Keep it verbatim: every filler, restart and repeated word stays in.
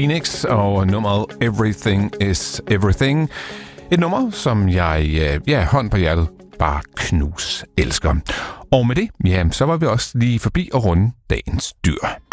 Phoenix og nummeret Everything is Everything. Et nummer, som jeg, ja, hånd på hjertet, bare knus elsker. Og med det, ja, så var vi også lige forbi og runde dagens dyr.